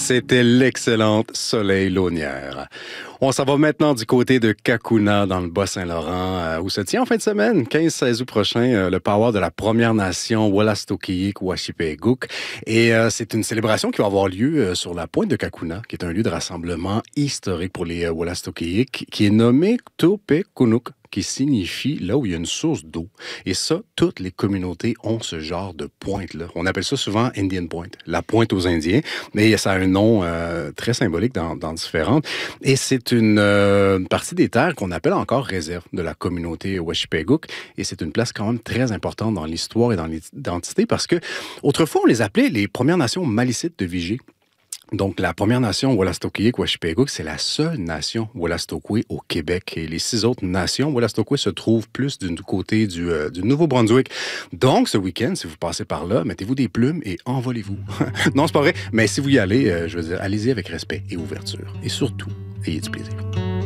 C'était l'excellente Soleil Launière. On s'en va maintenant du côté de Kakuna, dans le Bas-Saint-Laurent, où se tient en fin de semaine, 15-16 août prochain, le power de la Première Nation Wolastoqiyik Washipeguk. Et c'est une célébration qui va avoir lieu sur la pointe de Kakuna, qui est un lieu de rassemblement historique pour les Wolastoqiyik, qui est nommé Topekunuk, qui signifie là où il y a une source d'eau. Et ça, toutes les communautés ont ce genre de pointe-là. On appelle ça souvent Indian Point, la pointe aux Indiens, mais ça a un nom très symbolique dans différentes. Et c'est une partie des terres qu'on appelle encore réserve de la communauté Washipeguk. Et c'est une place quand même très importante dans l'histoire et dans l'identité parce que autrefois, on les appelait les Premières Nations malicites de Vigée. Donc, la Première Nation Wolastoqiyik Washipeguk, c'est la seule nation Wolastoqui au Québec. Et les 6 autres nations Wolastoqui se trouvent plus du côté du Nouveau-Brunswick. Donc, ce week-end, si vous passez par là, mettez-vous des plumes et envolez-vous. Non, c'est pas vrai. Mais si vous y allez, je veux dire, allez-y avec respect et ouverture. Et surtout, ayez du plaisir.